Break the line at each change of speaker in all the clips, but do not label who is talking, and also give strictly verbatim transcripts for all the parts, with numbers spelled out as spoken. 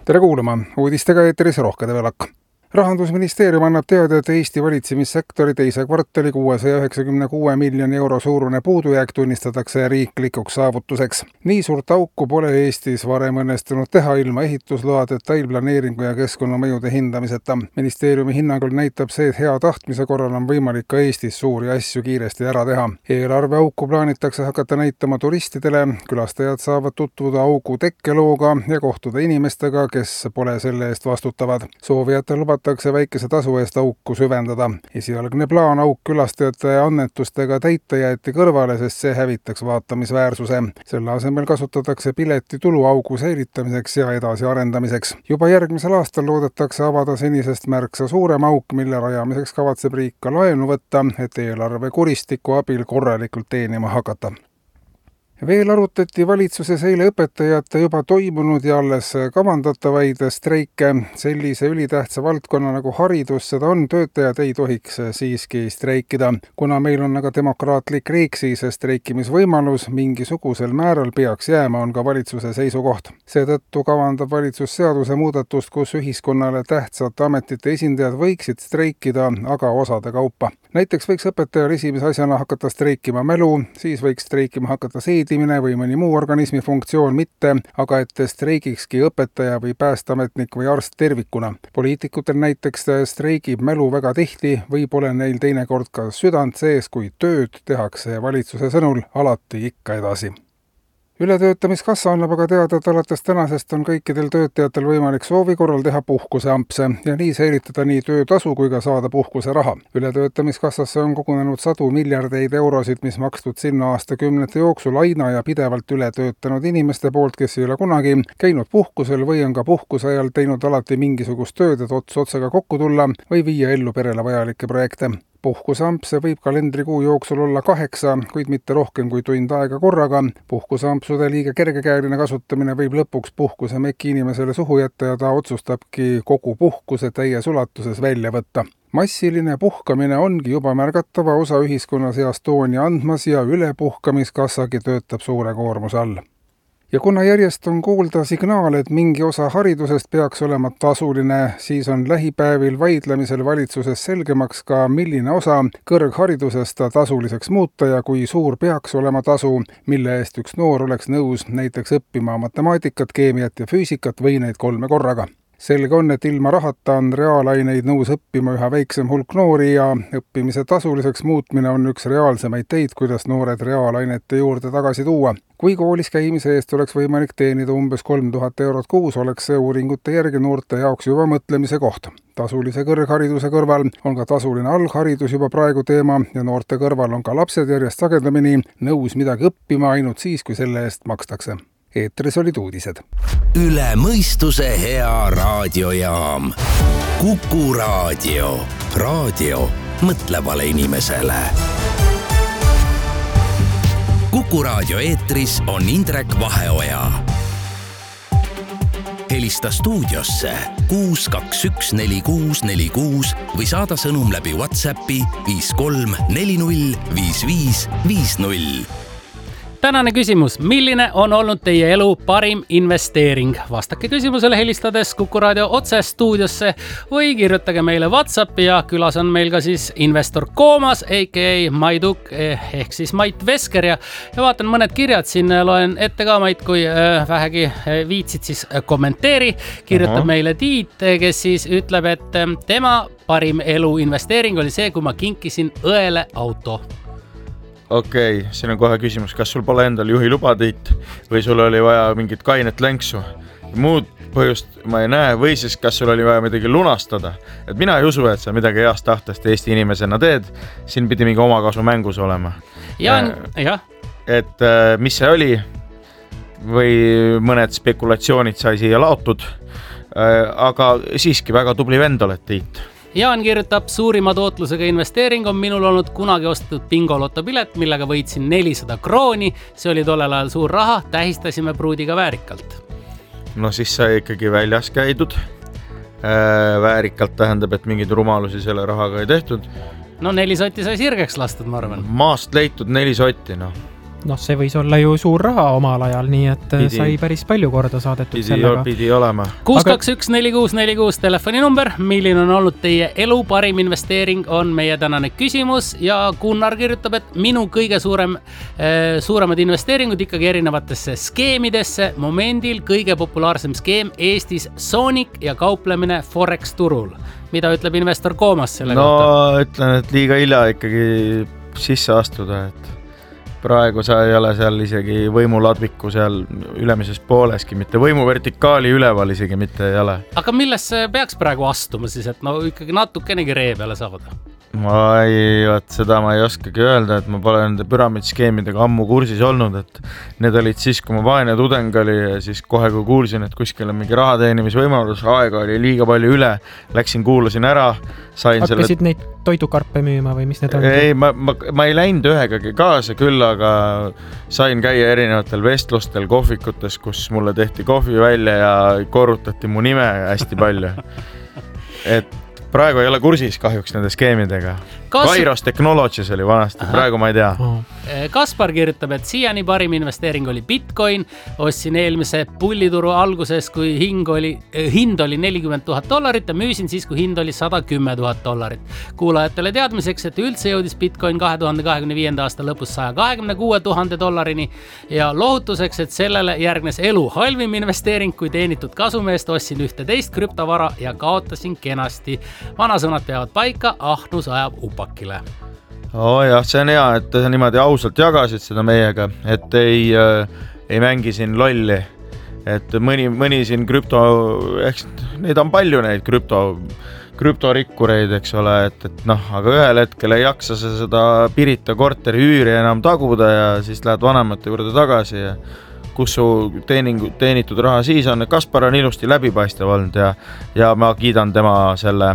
Tere kuulama, uudistega eetris Rohke Develak. Rahandusministeerium annab teada, et Eesti valitsemissektori teise kvartali kuuesaja üheksakümne kuue miljoni euro suurune puudujääk tunnistatakse riiklikuks saavutuseks. Nii suurt auku pole Eestis varem õnnestunud teha ilma ehitusloa, detailplaneeringu ja keskkonnamõjude hindamiseta. Ministeeriumi hinnangul näitab see, et hea tahtmise korral on võimalik ka Eestis suuri asju kiiresti ära teha. Eelarve auku plaanitakse hakata näitama turistidele. Külastajad saavad tutvuda augu tekkelooga ja kohtuda inimestega, kes pole selle eest vastutavad. Soovijatel lubatakse väikese tasu eest auku süvendada. Esialgne plaan auk külastajate annetustega täita jäeti kõrvale, sest see hävitaks vaatamisväärsuse. Selle asemel kasutatakse pileti tulu augu säilitamiseks ja edasi arendamiseks. Juba järgmisel aastal loodetakse avada senisest märksa suurem auk, mille rajamiseks kavatseb riik ka laenu võtta, et eelarve kuristiku abil korralikult teenima hakata. Veel arutati valitsuses eile õpetajate juba toimunud ja alles kavandatavaid streike. Sellise ülitähtsa valdkonna nagu haridus seda on, töötajad ei tohiks siiski streikida. Kuna meil on aga demokraatlik riik, siis streikimisvõimalus mingisugusel määral peaks jääma, on ka valitsuse seisukoht. Seetõttu kavandab valitsus seaduse muudatust, kus ühiskonnale tähtsate ametite esindajad võiksid streikida, aga osade kaupa. Näiteks võiks õpetajal esimese asjana hakata streikima mälu, siis võiks streikima hakata seedimine või mõni muu organismi funktsioon mitte, aga et streigikski õpetaja või päästeametnik või arst tervikuna. Poliitikutel näiteks streigib mälu väga tihti või pole neil teinekord ka südant sees, kui tööd tehakse valitsuse sõnul alati ikka edasi. Ületöötamiskassa annab aga teada, et alates tänasest on kõikidel töötajatel võimalik soovi korral teha puhkuseampse ja nii säilitada nii töötasu kui ka saada puhkuse raha. Ületöötamiskassasse on kogunenud sadu miljardeid eurosid, mis makstud sinna aastakümnete jooksul aina ja pidevalt üle töötanud inimeste poolt, kes ei ole kunagi käinud puhkusel või on ka puhkuse ajal teinud alati mingisugust tööd, et ots otsaga kokku tulla või viia ellu perele vajalikke projekte. Puhkuseampse võib kalendrikuu jooksul olla kaheksa, kuid mitte rohkem kui tund aega korraga. Puhkuseampsude liiga kergekäeline kasutamine võib lõpuks puhkuse meki inimesele suhu jätta ja ta otsustabki kogu puhkuse täies ulatuses välja võtta. Massiline puhkamine ongi juba märgatava osa ühiskonna seas tooni andmas ja ülepuhkamiskassagi töötab suure koormuse all. Ja kuna järjest on kuulda signaal, et mingi osa haridusest peaks olema tasuline, siis on lähipäevil vaidlemisel valitsuses selgemaks ka, milline osa kõrgharidusest tasuliseks muuta ja kui suur peaks olema tasu, mille eest üks noor oleks nõus näiteks õppima matemaatikat, keemiat ja füüsikat või neid kolme korraga. Selge on, et ilma rahata on reaalaineid nõus õppima üha väiksem hulk noori ja õppimise tasuliseks muutmine on üks reaalsemaid teid, kuidas noored reaalainete juurde tagasi tuua. Kui koolis käimise eest oleks võimalik teenida umbes kolm tuhat eurot kuus, oleks see uuringute järgi noorte jaoks juba mõtlemise koht. Tasulise kõrghariduse kõrval on ka tasuline algharidus juba praegu teema ja noorte kõrval on ka lapsed järjest sagedamini nõus midagi õppima ainult siis, kui selle eest makstakse. Eetris olid uudised.
Üle mõistuse hea raadiojaam. Kuku raadio. Raadio mõtlevale inimesele. Kuku raadio eetris on Indrek Vaheoja. Helista stuudiosse kuus kaks üks neli kuus neli kuus või saada sõnum läbi WhatsAppi viis kolm neli null viis viis viis null.
Tänane küsimus, milline on olnud teie elu parim investeering? Vastake küsimusele helistades Kuku raadio otse stuudiosse või kirjutage meile WhatsAppi ja külas on meil ka siis investor Koomas, a k a Maiduk ehk siis Mait Vesker ja, ja vaatan mõned kirjad siin, loen ette ka Mait, kui äh, vähegi viitsid siis kommenteeri. Kirjutab Aha. meile Tiit, kes siis ütleb, et tema parim elu investeering oli see, kui ma kinkisin õele auto.
Okei, okay, siin on kohe küsimus, kas sul pole endal juhi luba, Tiit, või sul oli vaja mingit kainet länksu? Muud põhjust ma ei näe, või siis kas sul oli vaja midagi lunastada. Et mina ei usu, et sa midagi heast tahtest Eesti inimesena teed, siin pidi mingi omakasu mängus olema.
Ja, jah.
Et mis see oli, või mõned spekulatsioonid sai siia laotud, aga siiski väga tubli vend oled, Tiit.
Jaan kirjutab, suurima tootlusega investeering on minul olnud kunagi ostetud bingoloto pilet, millega võitsin nelisada krooni. See oli tollel ajal suur raha, tähistasime pruudiga väärikalt.
No siis sai ikkagi väljas käidud. Väärikalt tähendab, et mingid rumalusi selle rahaga ei tehtud.
No neli sotti sai sirgeks lastud, ma arvan.
Maast leitud neli sotti, noh.
noh, see võis olla ju suur raha omal ajal, nii et pidi, sai päris palju korda saadetud
pidi,
sellega.
Pidi olema.
kuus kaks üks neli kuus neli kuus telefoninumber, milline on olnud teie elu parim investeering, on meie tänane küsimus ja Gunnar kirjutab, et minu kõige suurem, äh, suuremad investeeringud ikkagi erinevatesse skeemidesse. Momendil kõige populaarsem skeem Eestis Sonic ja kauplemine Forex turul. Mida ütleb investor Koomas selle
no,
kohta?
No ütlen, et liiga hilja ikkagi sisse astuda, et praegu sa ei ole seal isegi võimuladviku seal ülemises pooleski, mitte võimu vertikaali üleval isegi mitte ei ole.
Aga millesse peaks praegu astuma siis, et no ikkagi natukenegi ree peale saada?
Ma ei, vaat seda ma ei oskagi öelda, et ma pole nende püramiidskeemidega ammu kursis olnud, et need olid siis, kui ma vaene tudeng oli ja siis kohe, kui kuulsin, et kuskil on mingi raha teenimisvõimalus, aega oli liiga palju üle, läksin, kuulasin ära, sain
hakkasid
selle...
neid toidukarpe müüma või mis need on?
Ei, ma, ma, ma ei läinud ühegagi kaasa küll, aga sain käia erinevatel vestlustel kohvikutes, kus mulle tehti kohvi välja ja korrutati mu nime hästi palju. Et praegu ei ole kursis kahjuks nende skeemidega. Kas... Kairos Technologies oli vanasti, Aha. praegu ma ei tea.
Kaspar kirjutab, et siiani parim investeering oli Bitcoin. Ostsin eelmise pullituru alguses, kui hing oli, hind oli nelikümmend tuhat dollarit ja müüsin siis, kui hind oli sada kümme tuhat dollarit. Kuulajatele teadmiseks, et üldse jõudis Bitcoin kahe tuhande kahekümne viienda aasta lõpus saja kahekümne kuue tuhande dollarini ja lohutuseks, et sellele järgnes elu halvim investeering, kui teenitud kasumeest ostsin ühteteist krüptovara ja kaotasin kenasti. Vanasõnad peavad paika, ahnus ajab upakile.
Oh jah, see on hea, et sa niimoodi ausalt jagasid seda meiega, et ei, ei mängi siin lolli. Et mõni, mõni siin krüpto, eks neid on palju neid krüpto, krüptorikkureid, eks ole, et, et noh, aga ühel hetkel ei jaksa sa seda Pirita korteri üüri enam taguda ja siis lähed vanemate juurde tagasi ja kus su teeningu, teenitud raha siis on. Kaspar on ilusti läbipaistev olnud ja, ja ma kiidan tema selle,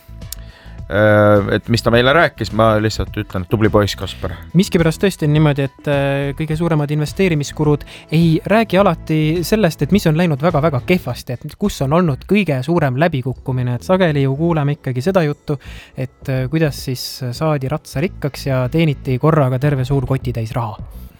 et mis ta meile rääkis, ma lihtsalt ütlen, et tubli poiss Kaspar.
Miski pärast tõesti on niimoodi, et kõige suuremad investeerimiskurud ei räägi alati sellest, et mis on läinud väga-väga kehvasti, et kus on olnud kõige suurem läbikukkumine, et sageli ju kuuleme ikkagi seda juttu, et kuidas siis saadi ratsa rikkaks ja teeniti korraga terve suur kotitäis raha.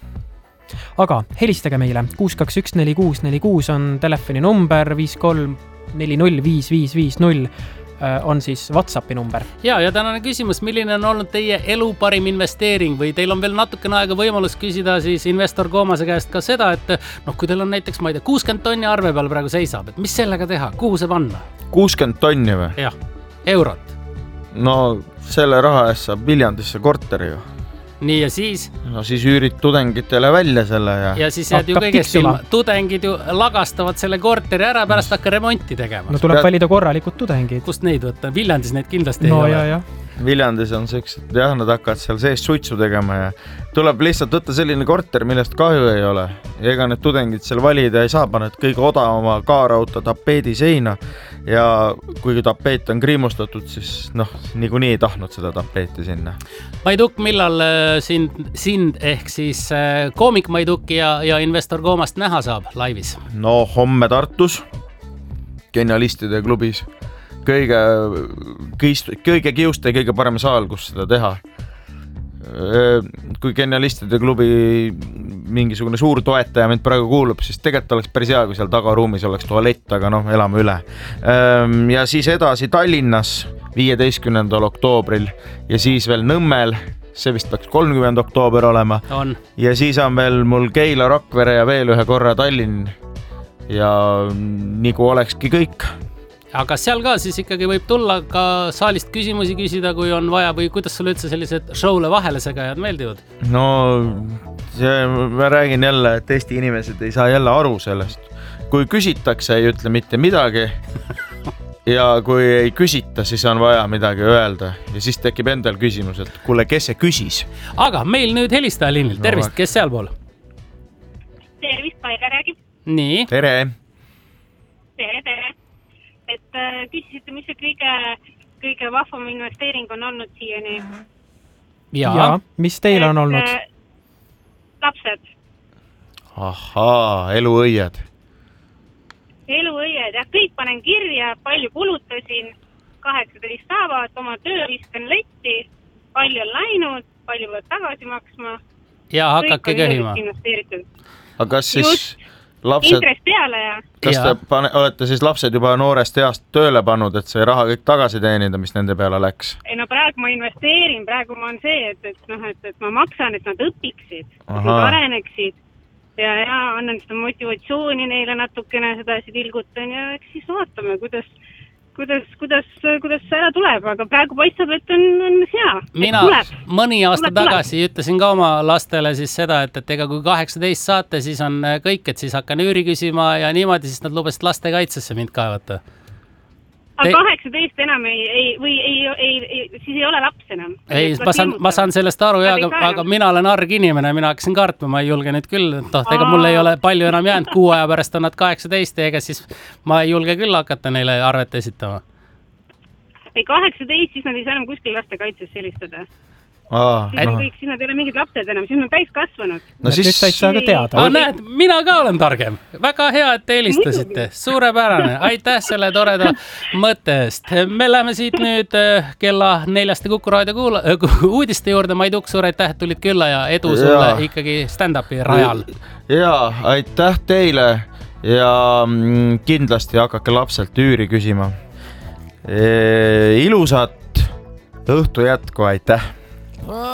Aga helistage meile, kuus kaks üks neli kuus neli kuus on telefoni number, viis kolm neli null viis viis viis null on siis WhatsAppi number.
Ja, ja tänane küsimus, milline on olnud teie elu parim investeering või teil on veel natukene aega võimalus küsida siis investor Koomase käest ka seda, et noh, kui teil on näiteks, ma ei tea, kuuskümmend tonni arve peal praegu seisab, et mis sellega teha, kuhu see panna?
kuuskümmend tonni või?
Jah, eurot.
No selle raha eest saab Viljandisse korteri ju. Nii
ja siis?
No siis üürid tudengitele välja selle ja...
Ja siis jääd ju kõigest ilma. Tudengid ju lagastavad selle korteri ära, pärast hakka remonti tegema.
No tuleb valida korralikud tudengid.
Kust neid võtta? Viljandis neid kindlasti
no,
ei
ja,
ole.
Ja.
Viljandis on sellised, jah, nad hakkavad seal sees suitsu tegema ja tuleb lihtsalt võtta selline korter, millest kahju ei ole. Ja ega need tudengid seal valida ei saa, paned kõige odavama kaarauta tapeedi seina ja kui tapeet on kriimustatud, siis noh, niikuinii ei tahtnud seda tapeeti sinna.
Maiduk, millal sind, sind ehk siis koomik Maiduk ja, ja investor Koomast näha saab laivis?
No homme Tartus, genialistide klubis. Kõige, kõige kiuste ja kõige parem saal, kus seda teha. Kui genialistide klubi mingisugune suur toetaja mind praegu kuulub, siis tegelikult oleks päris hea, kui seal tagaruumis oleks tualett, aga noh, elame üle. Ja siis edasi Tallinnas viieteistkümnendal oktoobril ja siis veel Nõmmel, see vist peaks kolmkümmend oktoober olema.
On.
Ja siis on veel mul Keila, Rakvere ja veel ühe korra Tallinn ja nagu olekski kõik.
Aga seal ka siis ikkagi võib tulla ka saalist küsimusi küsida, kui on vaja või kuidas sulle üldse sellised showle vahele segajad meeldivad?
No see, ma räägin jälle, et Eesti inimesed ei saa jälle aru sellest. Kui küsitakse, ei ütle mitte midagi ja kui ei küsita, siis on vaja midagi öelda ja siis tekib endal küsimus, et kuule, kes see küsis? Aga
meil nüüd helistaja liinil, tervist, no, kes seal pool?
Tervist, Maile räägib.
Nii.
Tere.
Tere, tere. Et äh, küsisite, mis see kõige, kõige vahvam investeering on olnud siiani?
Ja, ja mis teil on olnud?
Et, äh, lapsed.
Ahaa, eluõied.
Eluõied, jah, kõik panen kirja, palju kulutasin, kaheksateist saavat, oma töö viskan letti, palju on läinud, palju peab tagasi maksma
ja hakake köhima.
aga kas siis Just. lapsed,
intress peale ja
kas ja. te pane, olete siis lapsed juba noorest east tööle pannud, et see raha kõik tagasi teenida, mis nende peale läks?
Ei no praegu ma investeerin, praegu ma on see, et, et, noh, et, et ma maksan, et nad õpiksid, et nad areneksid ja, ja annan seda motivatsiooni neile natukene sedasi tilgutan ja eks siis vaatame, kuidas kuidas, kuidas, kuidas see ära tuleb, aga praegu paistab, et on, on hea.
Mina tuleb. mõni aasta tuleb, tagasi tuleb. ütlesin ka oma lastele siis seda, et, et ega kui kaheksateist saate, siis on kõik, et siis hakkan üüri küsima ja niimoodi, siis nad lubasid lastekaitsesse mind kaevata.
Aga kaheksateist enam ei, ei, või ei, ei, ei, siis ei ole laps enam.
Ei, ma saan, ma saan sellest aru, ja, aga, aga mina olen arg inimene, mina hakkasin kartma, ma ei julge nüüd küll, toht, ega mul ei ole palju enam jäänud, kuu aja pärast on nad kaheksateist, ega siis ma ei julge küll hakata neile arvet esitama.
Ei, kaheksateist, siis nad ei saa enam kuskil lastekaitses helistada.
Aa,
siis, no. kõik, siis nad ei ole mingid lapsed enam, siis nad täis kasvanud.
No siis said sa ka teada.
Ah, näed, mina ka olen targem. Väga hea, et te helistasite. Suurepärane. Aitäh selle toreda mõtte eest. Me läheme siit nüüd kella neljast Kuku raadio kuula, uudiste juurde. Maiduks, suur aitäh, et tulid külla ja edu sulle ja. ikkagi stand-upi rajal.
Ja, aitäh teile ja kindlasti hakake lapselt üüri küsima. E, ilusat õhtu jätku, aitäh!